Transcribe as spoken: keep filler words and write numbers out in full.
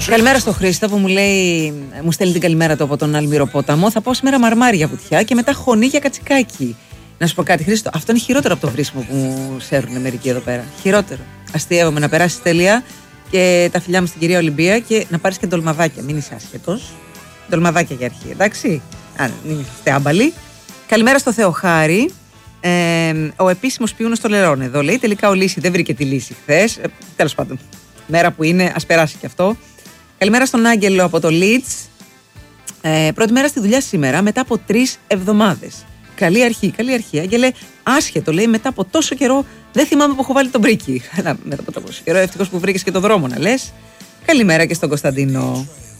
Καλημέρα στο Χρήστο που μου λέει, μου στέλνει την καλημέρα του από τον Αλμυροπόταμο. Θα πάω σήμερα μαρμάρια βουτιά και μετά χωνί για κατσικάκι. Να σου πω κάτι, Χρήστο, αυτό είναι χειρότερο από το βρίσιμο που μου σέρνουν μερικοί εδώ πέρα. Χειρότερο. Αστείευομαι να περάσει τέλεια και τα φιλιά μου στην κυρία Ολυμπία και να πάρει και ντολμαδάκια. Μην είσαι άσχετο. Ντολμαδάκια για αρχή, εντάξει. Αν μην είστε άμπαλοι. Καλημέρα στο Θεοχάρη. Ε, ο επίσημος πιούνος στο Λερόν εδώ λέει. Τελικά ο Λύση δεν βρήκε τη λύση χθες. Ε, τέλος πάντων. Μέρα που είναι, ας περάσει και αυτό. Καλημέρα στον Άγγελο από το Leeds. Ε, πρώτη μέρα στη δουλειά σήμερα μετά από τρεις εβδομάδες. Καλή αρχή, καλή αρχή. Άγγελε, άσχετο λέει μετά από τόσο καιρό. Δεν θυμάμαι που έχω βάλει τον μπρίκι. Μετά από τόσο καιρό, ευτυχώς που βρήκες και το δρόμο να λες. Καλημέρα και στον Κωνσταντίνο.